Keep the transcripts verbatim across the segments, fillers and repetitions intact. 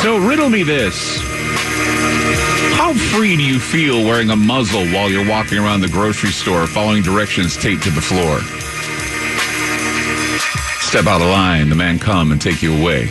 So riddle me this. How free do you feel wearing a muzzle while you're walking around the grocery store following directions taped to the floor? Step out of line, the man come and take you away.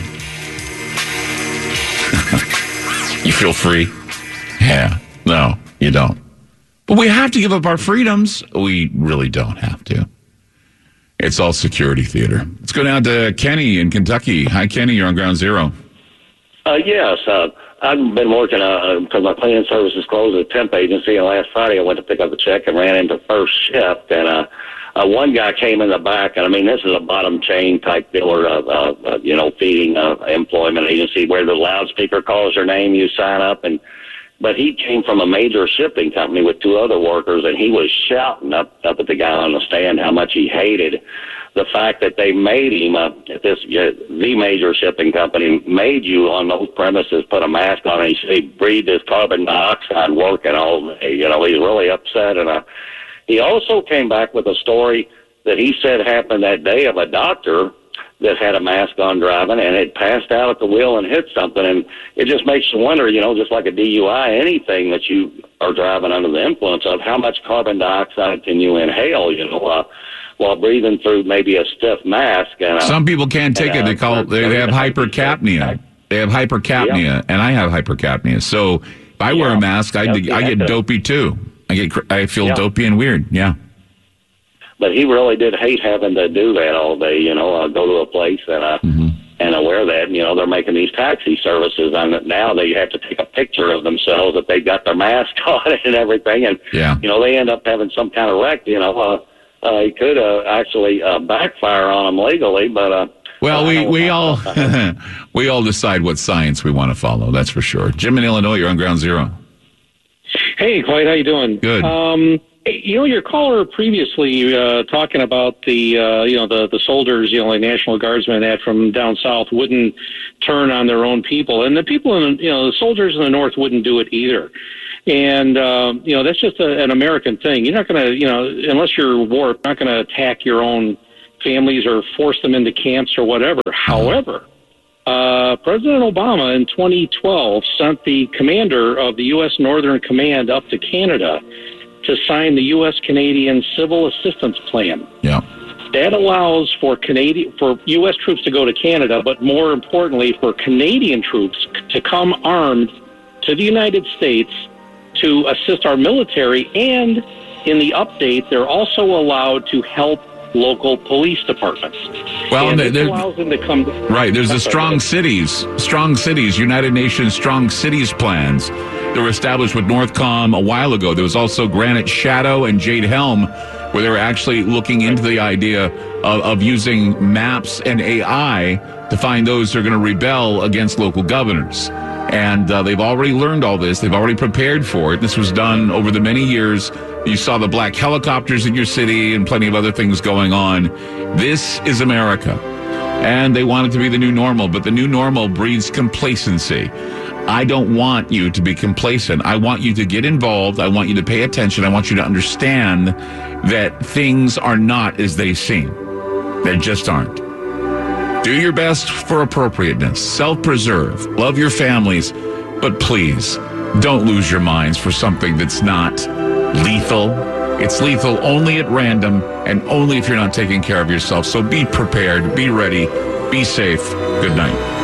You feel free? Yeah. No, you don't. But we have to give up our freedoms. We really don't have to. It's all security theater. Let's go down to Kenny in Kentucky. Hi, Kenny. You're on Ground Zero. Uh, yes. Uh, I've been working because uh, my cleaning service is closed at a temp agency, and last Friday I went to pick up a check and ran into first shift, and uh, uh, one guy came in the back, and I mean, this is a bottom chain type dealer, uh, uh, uh, you know, feeding uh, employment agency where the loudspeaker calls your name, you sign up, and but he came from a major shipping company with two other workers, and he was shouting up, up at the guy on the stand how much he hated the fact that they made him, uh, this uh, the major shipping company made you on those premises put a mask on, and he, he breathed this carbon dioxide working all day. You know, he's really upset. And uh, he also came back with a story that he said happened that day of a doctor that had a mask on driving and had passed out at the wheel and hit something. And it just makes you wonder, you know, just like a D U I, anything that you are driving under the influence of, how much carbon dioxide can you inhale, you know, uh, while breathing through maybe a stiff mask. And, uh, Some people can't take and, it. They call it, they, they have hypercapnia. They have hypercapnia, yeah. And I have hypercapnia. So if I yeah. wear a mask, I, I get dopey too. I get I feel yeah. dopey and weird. Yeah. But he really did hate having to do that all day, you know, uh, go to a place and uh, mm-hmm. and uh, wear that. You know, they're making these taxi services, and now they have to take a picture of themselves that they've got their mask on and everything. And, yeah. you know, they end up having some kind of wreck, you know. Uh, uh, it could uh, actually uh, backfire on them legally, but... Uh, well, we, we all we all decide what science we want to follow, that's for sure. Jim in Illinois, you're on Ground Zero. Hey, Clyde, how you doing? Good. Um, you know, your caller previously uh, talking about the, uh, you know, the, the soldiers, you know, like National Guardsmen that from down south wouldn't turn on their own people. And the people, in, you know, the soldiers in the north wouldn't do it either. And, um, you know, that's just a, an American thing. You're not going to, you know, unless you're warped, you're not going to attack your own families or force them into camps or whatever. However, uh, President Obama in twenty twelve sent the commander of the U S Northern Command up to Canada to sign the U S Canadian Civil Assistance Plan. Yeah. That allows for Canadian for U S troops to go to Canada, but more importantly, for Canadian troops to come armed to the United States to assist our military. And in the update, they're also allowed to help local police departments. Well, and it allows them to come. Right. There's the strong cities, strong cities, United Nations strong cities plans that were established with Northcom a while ago. There was also Granite Shadow and Jade Helm, where they were actually looking into the idea of, of using maps and A I to find those who are going to rebel against local governors. And uh, they've already learned all this. They've already prepared for it. This was done over the many years. You saw the black helicopters in your city and plenty of other things going on. This is America. And they want it to be the new normal, but the new normal breeds complacency. I don't want you to be complacent. I want you to get involved. I want you to pay attention. I want you to understand that things are not as they seem. They just aren't. Do your best for appropriateness. Self-preserve. Love your families. But please, don't lose your minds for something that's not lethal. It's lethal only at random and only if you're not taking care of yourself. So be prepared. Be ready. Be safe. Good night.